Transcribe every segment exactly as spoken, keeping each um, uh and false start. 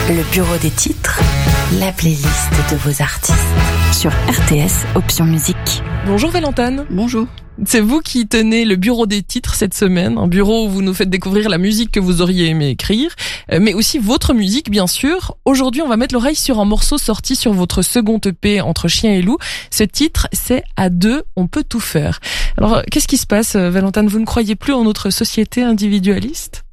Le bureau des titres, la playlist de vos artistes sur R T S Option Musique. Bonjour Valentane. Bonjour. C'est vous qui tenez le bureau des titres cette semaine, un bureau où vous nous faites découvrir la musique que vous auriez aimé écrire, mais aussi votre musique bien sûr. Aujourd'hui, on va mettre l'oreille sur un morceau sorti sur votre second E P Entre Chien et Loup. Ce titre, c'est À deux, on peut tout faire. Alors, qu'est-ce qui se passe, Valentane? Vous ne croyez plus en notre société individualiste?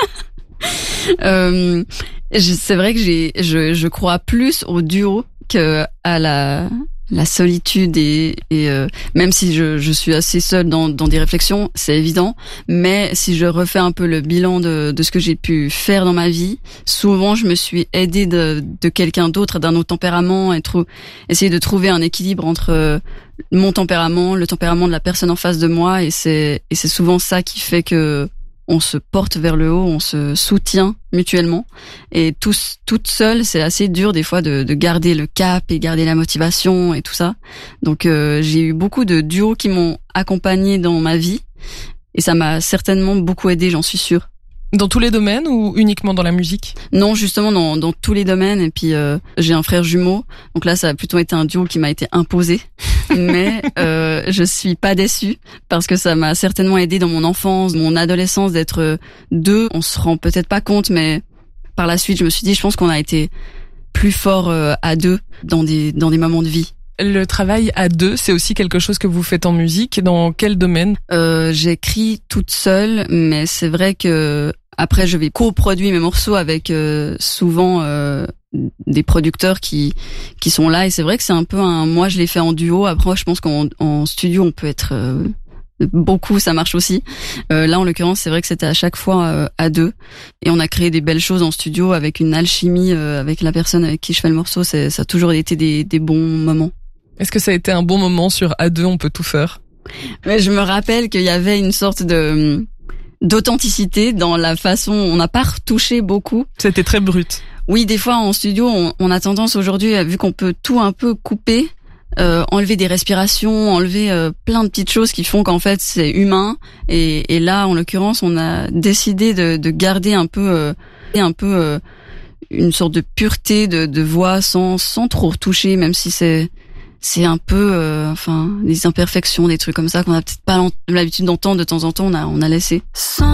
euh, c'est vrai que j'ai, je, je crois plus au duo que à la la solitude et, et euh, même si je, je suis assez seule dans, dans des réflexions, c'est évident, mais si je refais un peu le bilan de, de ce que j'ai pu faire dans ma vie, souvent je me suis aidée de, de quelqu'un d'autre, d'un autre tempérament, et trou- essayer de trouver un équilibre entre mon tempérament, le tempérament de la personne en face de moi, et c'est, et c'est souvent ça qui fait que on se porte vers le haut, on se soutient mutuellement. Et tous, toute seule, c'est assez dur des fois de, de garder le cap et garder la motivation et tout ça. Donc euh, j'ai eu beaucoup de duos qui m'ont accompagnée dans ma vie et ça m'a certainement beaucoup aidée, j'en suis sûre. Dans tous les domaines ou uniquement dans la musique? Non, justement dans, dans tous les domaines. Et puis euh, j'ai un frère jumeau, donc là ça a plutôt été un duo qui m'a été imposé. Mais euh, je suis pas déçue parce que ça m'a certainement aidé dans mon enfance, mon adolescence d'être deux. On se rend peut-être pas compte, mais par la suite je me suis dit, je pense qu'on a été plus fort euh, à deux dans des dans des moments de vie. Le travail à deux, c'est aussi quelque chose que vous faites en musique. Dans quel domaine? euh, J'écris toute seule, mais c'est vrai que après je vais coproduire mes morceaux avec euh, souvent euh, des producteurs qui qui sont là, et c'est vrai que c'est un peu un moi je l'ai fait en duo. Après je pense qu'en en studio on peut être euh, beaucoup, ça marche aussi. Euh, là en l'occurrence c'est vrai que c'était à chaque fois euh, à deux, et on a créé des belles choses en studio avec une alchimie euh, avec la personne avec qui je fais le morceau. C'est, ça a toujours été des, des bons moments. Est-ce que ça a été un bon moment sur À deux, on peut tout faire? Mais je me rappelle qu'il y avait une sorte de d'authenticité dans la façon, on n'a pas retouché beaucoup. C'était très brut. Oui, des fois en studio, on, on a tendance aujourd'hui, vu qu'on peut tout un peu couper, euh, enlever des respirations, enlever euh, plein de petites choses qui font qu'en fait c'est humain. Et, et là, en l'occurrence, on a décidé de, de garder un peu, euh, un peu euh, une sorte de pureté de, de voix sans sans trop retoucher, même si c'est c'est un peu, euh, enfin, des imperfections, des trucs comme ça qu'on a peut-être pas l'habitude d'entendre de temps en temps. On a on a laissé.